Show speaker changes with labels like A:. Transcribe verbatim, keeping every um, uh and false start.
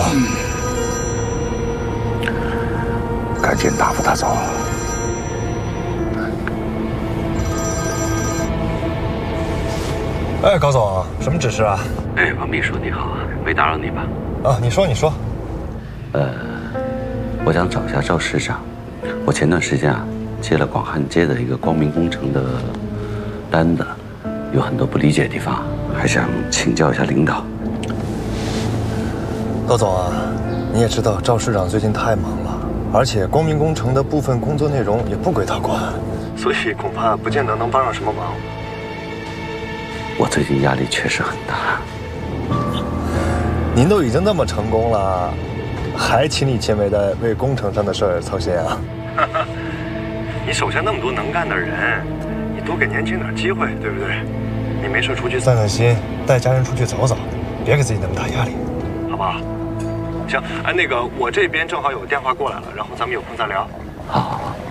A: 嗯，赶紧答复他走。
B: 哎，高总，什么指示啊？
C: 哎，王秘书你好，没打扰你吧？
B: 啊，你说，你说。
C: 呃，我想找一下赵市长。我前段时间啊，接了广汉街的一个光明工程的单子，有很多不理解的地方，还想请教一下领导。
B: 高总啊，你也知道赵市长最近太忙了，而且光明工程的部分工作内容也不归他管，所以恐怕不见得能帮上什么忙。
C: 我最近压力确实很大。
B: 您都已经那么成功了，还亲力亲为的为工程上的事儿操心啊？你手下那么多能干的人，你多给年轻点机会，对不对？你没事出去散散心，带家人出去走走，别给自己那么大压力，好不好？行，哎，那个我这边正好有电话过来了，然后咱们有空再聊。
C: 好。